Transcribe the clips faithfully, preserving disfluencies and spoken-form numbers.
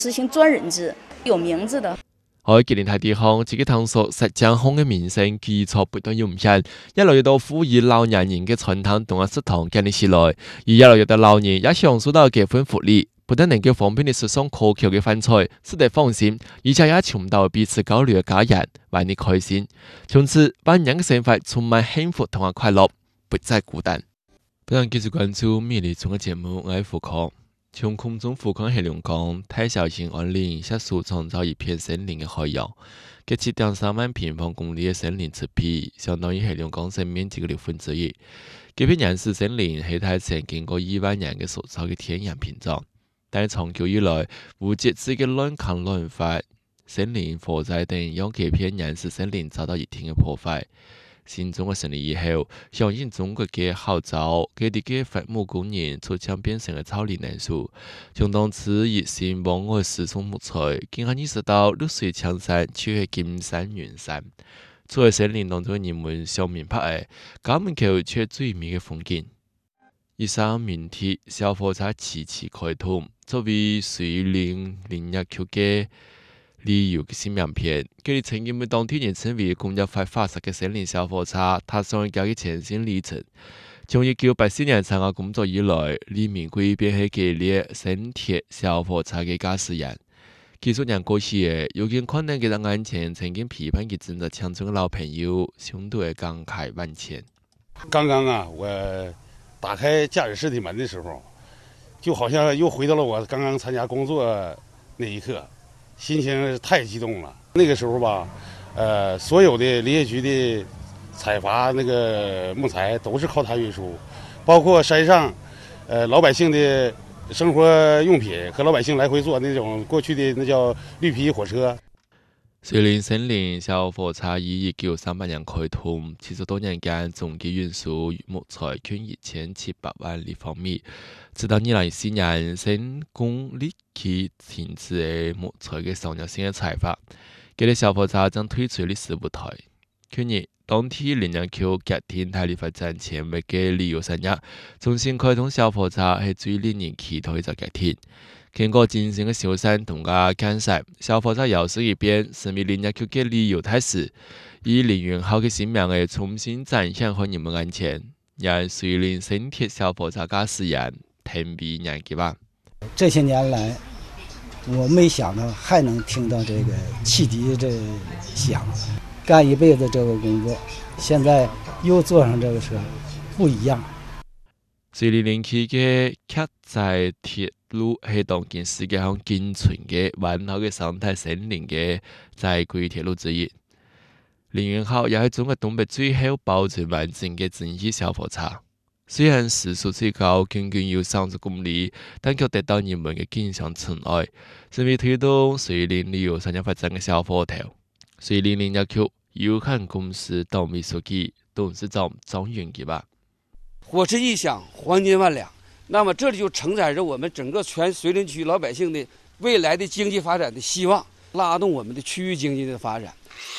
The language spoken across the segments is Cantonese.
实行专人制，有名字的。 喺吉林台地方，自己探索石井巷嘅民生基礎不斷湧現，一路越到呼籲老年人嘅傳統同埋食堂建立起來，而一路越到老年也享受到結婚福利，不但能夠方便地食上可口嘅飯菜，食得放心，而且也尋到彼此交流嘅家人，為你開心。從此，萬人嘅生活充滿幸福同埋快樂，不再孤單。不但繼續關注美麗中嘅節目，我係富康。從空中俯瞰黑龍江大小型安林，悉數創造一片森林嘅海洋。佢七點三萬平方公里嘅森林植被，相當於黑龍江省面積嘅六分之一。這片原始森林係大自然經過億萬年嘅塑造嘅天然屏障，但係長久以來，無節制嘅亂砍亂伐、森林火災等，讓這片原始森林遭到一定嘅破壞。新中國成立以後，響應中國嘅號召，佢哋嘅伐木工人出槍變成了超齡人數。從當時熱心往外輸送木材，竟然意識到綠水青山卻係金山銀山。作為森林當中人們上面拍嘅，家門口卻最美嘅風景。一艘明鐵小火車齊齊開通，作為水林林業區嘅旅遊嘅新名片，佢哋曾經被當地人稱為工業化發達嘅森林小火車，踏上一個全新里程。從一九八四年參加工作以來，李明貴便係給列新鐵小火車嘅駕駛員。幾十年過去，有件困難嘅人眼前，曾經批判佢正在青春嘅老朋友，胸都係感慨萬千。 剛剛啊，我打開駕駛室的門的時候，就好像又回到了我剛剛參加工作那一刻。心情太激動了。那個時候吧，呃，所有的林業局的採伐那個木材都是靠它運輸，包括山上，呃，老百姓的生活用品和老百姓來回坐那種過去的那叫綠皮火車。 水林森林小火車於一九三八年開通，七十多年間總計運輸木材近一千七百萬立方米。直到二零一四年，成功立即停止木材嘅商業性嘅採伐，佢哋小火車將退出歷史舞台。去年，當地林業區決定大力發展前衛嘅旅遊產業，重新開通小火車係最令人期待嘅決定。經過精心嘅修繕同埋建設，小火車搖身一變，成為林業區嘅旅遊大使，以凌雲號嘅新名嘅重新展現喺人們眼前，讓水林新鐵小火車駕駛員騰鼻年紀吧。 這些年來，我沒想到還能聽到這個汽笛這響，幹一輩子這個工作，現在又坐上這個車，不一樣。 水林林區嘅客載鐵路係當今世界上僅存嘅完好嘅生態森林嘅在軌鐵路之一。凌雲號也係中國東北最後保存完整嘅蒸汽小火車。雖然時速最高僅僅有三十公里，但卻得到人們嘅堅強寵愛，成為推動水林旅遊產業發展嘅小火頭。水林林業區有限公司董秘書記、董事長張雲傑吧。 火車一響，黃金萬兩，那麼這裡就承載着我們整個全水林區老百姓的未來的經濟發展的希望，拉動我們的區域經濟的發展。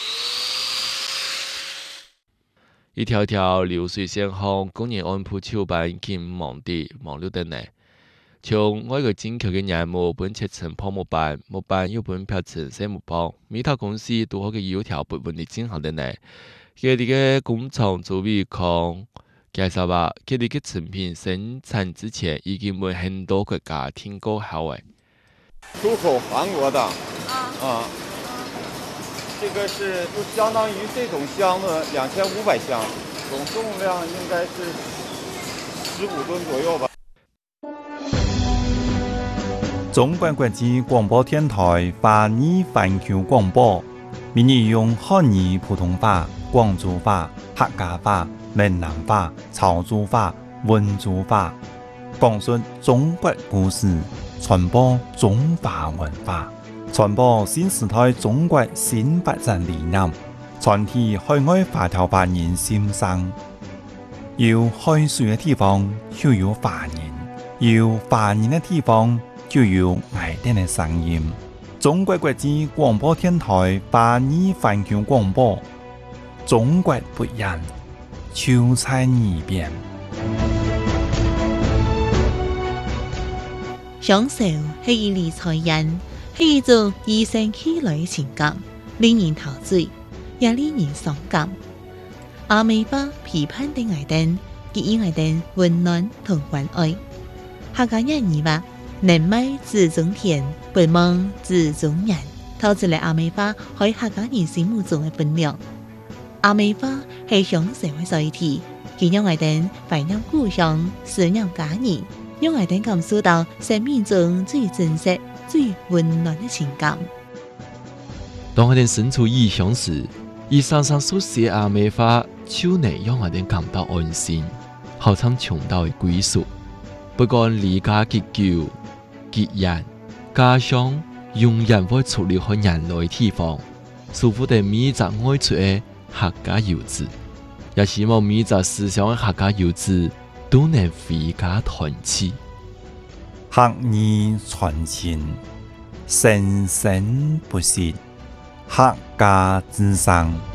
一條條流水線巷，工人按部就班，緊忙地忙碌等嚟。從外國進口嘅原木本切成泡木板，木板又本漂成細木包，每套公司都好嘅油條不斷地進行等嚟。佢哋嘅工廠周圍抗介紹吧，佢哋嘅成品生產之前已經為很多國家訂購好誒。 出口韓國的，啊。啊這個是就相當於這種箱子兩千五百箱，總重量應該是十五噸左右吧。 中國國際廣播電台華語環球廣播，每日用漢語普通話、廣州話、客家話、閩南話、潮州話、溫州話，講述中國故事，傳播中華文化。傳播新時代中國新發展理念，傳遞海外華僑華人心聲。有海水嘅地方就有華人，有華人嘅地方就有愛人嘅聲音。中國國際廣播電台華語環球廣播，中國不一樣，就在耳邊。 享受係理財人。 係一種與生俱來嘅情感，令人陶醉，也令人傷感。阿美花批判的愛燈，給予愛燈溫暖同關愛。客家人語話：人美自中田，不忙自中人。透出嚟阿美花喺客家人心目中嘅分量。阿美花係向社會載體，佢讓愛燈懷念故鄉，思念家人，讓愛燈感受到生命中最真實、最溫暖嘅情感。 當我哋身處異鄉時，以山上所寫阿美花，就能讓我哋感到安心，好像尋到嘅歸屬。不管離家幾久、幾遠，家鄉永遠會出離開人類地方，守護住每一隻愛出嘅客家遊子，也希望每一隻思鄉嘅客家遊子都能回家團聚。 客語傳情，生生不息，客家之聲。